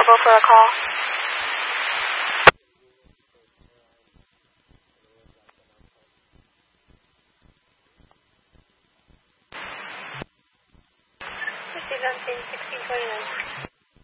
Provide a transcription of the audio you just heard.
available for a call. Received on scene 1629.